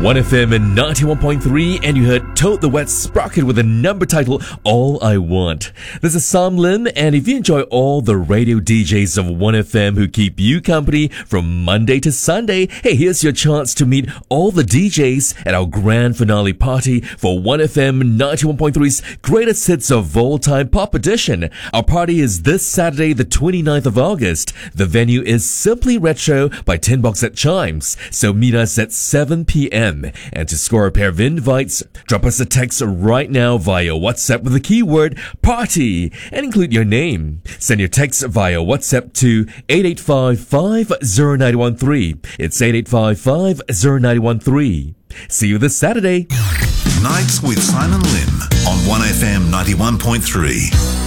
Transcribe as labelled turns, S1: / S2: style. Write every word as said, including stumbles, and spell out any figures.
S1: one F M and ninety-one point three, and you heard Toad the Wet Sprocket with the number title All I Want. This is Sam Lim, and if you enjoy all the radio D Js of one F M who keep you company from Monday to Sunday, hey, here's your chance to meet all the D Js at our grand finale party for one F M ninety-one point three's Greatest Hits of All Time Pop Edition. Our party is this Saturday, the twenty-ninth of August. The venue is Simply Retro by Tin Box at Chimes, so meet us at seven p.m. And to score a pair of invites, drop us a text right now via WhatsApp with the keyword PARTY and include your name. Send your text via WhatsApp to eight eight five five zero nine one three. It's eight eight five five zero nine one three. See you this Saturday.
S2: Nights with Simon Lim on one F M ninety-one point three.